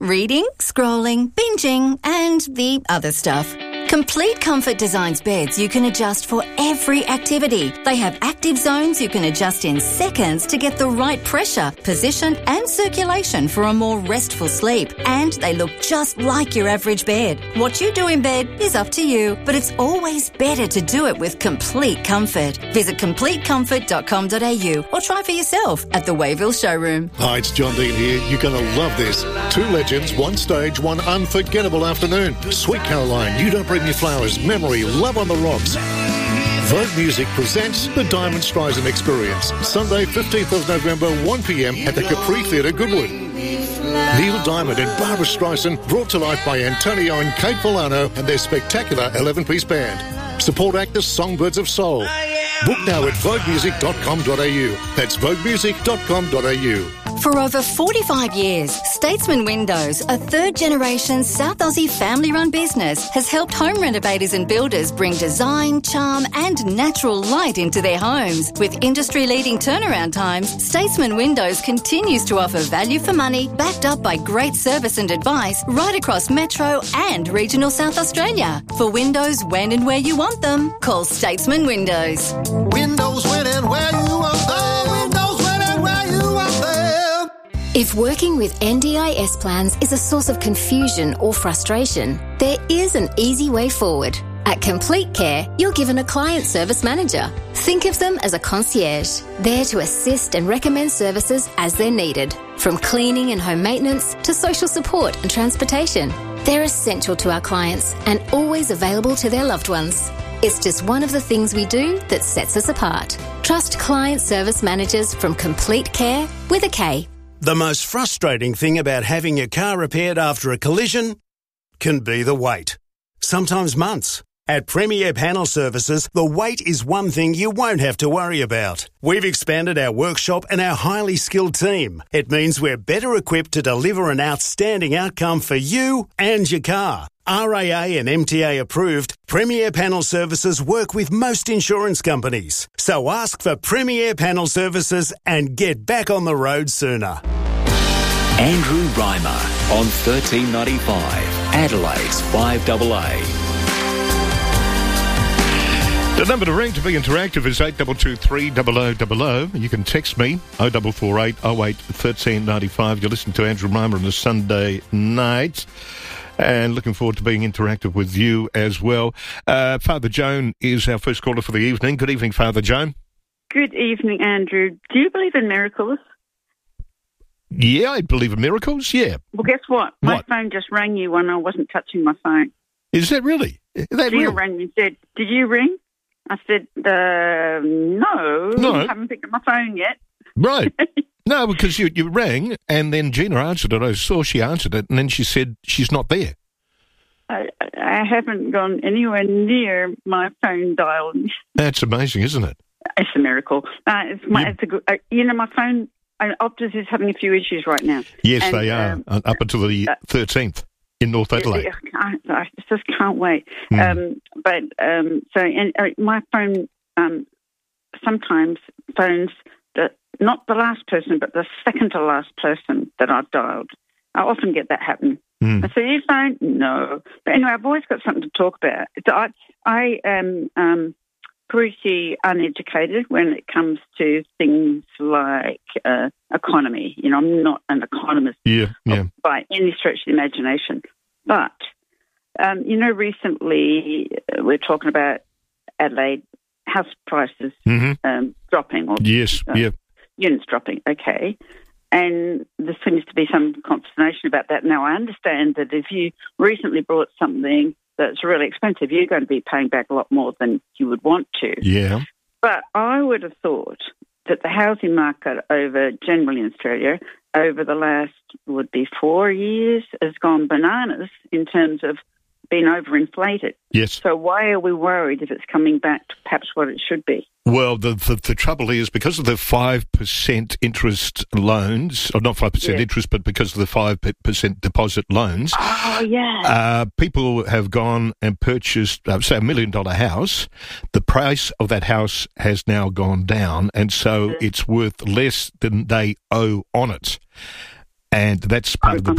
reading, scrolling, binging, and the other stuff. Complete Comfort designs beds you can adjust for every activity. They have active zones you can adjust in seconds to get the right pressure, position and circulation for a more restful sleep. And they look just like your average bed. What you do in bed is up to you, but it's always better to do it with Complete Comfort. Visit CompleteComfort.com.au or try for yourself at the Wayville showroom. Hi, it's John Dean here. You're going to love this. Two legends, one stage, one unforgettable afternoon. Sweet Caroline, You Don't Bring Me Flowers, Memory, Love on the Rocks. Vogue Music presents the Diamond Streisand Experience. Sunday, 15th of November, 1pm at the Capri Theatre, Goodwood. Neil Diamond and Barbara Streisand, brought to life by Antonio and Kate Volano and their spectacular 11-piece band. Support actors Songbirds of Soul. Book now at voguemusic.com.au. That's voguemusic.com.au. For over 45 years, Statesman Windows, a third-generation South Aussie family-run business, has helped home renovators and builders bring design, charm and natural light into their homes. With industry-leading turnaround times, Statesman Windows continues to offer value for money, backed up by great service and advice right across Metro and regional South Australia. For windows when and where you want them, call Statesman Windows. Windows when and where you want them. Windows when and where you want them. If working with NDIS plans is a source of confusion or frustration, there is an easy way forward. At Complete Care, you're given a client service manager. Think of them as a concierge, there to assist and recommend services as they're needed, from cleaning and home maintenance to social support and transportation. They're essential to our clients and always available to their loved ones. It's just one of the things we do that sets us apart. Trust client service managers from Complete Care with a K. The most frustrating thing about having your car repaired after a collision can be the wait. Sometimes months. At Premier Panel Services, the wait is one thing you won't have to worry about. We've expanded our workshop and our highly skilled team. It means we're better equipped to deliver an outstanding outcome for you and your car. RAA and MTA approved, Premier Panel Services work with most insurance companies. So ask for Premier Panel Services and get back on the road sooner. Andrew Reimer on 1395, Adelaide's 5AA. The number to ring to be interactive is 8223 0000. You can text me 0448 08 1395. You're listening to Andrew Reimer on a Sunday night. And looking forward to being interactive with you as well. Father Joan is our first caller for the evening. Good evening, Father Joan. Good evening, Andrew. Do you believe in miracles? Yeah, I believe in miracles, yeah. Well, guess what? My phone just rang you when I wasn't touching my phone. Is that really? Is that real? Rang me and said, did you ring? I said, no. I haven't picked up my phone yet. Right. No, because you rang and then Gina answered it. I saw she answered it and then she said she's not there. I haven't gone anywhere near my phone dial. That's amazing, isn't it? It's a miracle. It's a good. My phone, Optus is having a few issues right now. Yes, they are, up until the 13th in North Adelaide. I just can't wait. My phone sometimes phones not the last person, but the second to last person that I've dialed. I often get that happen. I say, your phone? No. But anyway, I've always got something to talk about. I am pretty uneducated when it comes to things like economy. I'm not an economist by any stretch of the imagination. But, recently we're talking about Adelaide house prices dropping. Units dropping, okay. And there seems to be some consternation about that. Now, I understand that if you recently bought something that's really expensive, you're going to be paying back a lot more than you would want to. Yeah. But I would have thought that the housing market generally in Australia over the last, 4 years has gone bananas in terms of being overinflated. Yes. So why are we worried if it's coming back to perhaps what it should be? Well, the trouble is because of the 5% interest loans, or not 5% interest, but because of the 5% deposit loans. Oh, yeah. People have gone and purchased, say, $1 million house. The price of that house has now gone down, and so it's worth less than they owe on it. And that's part of the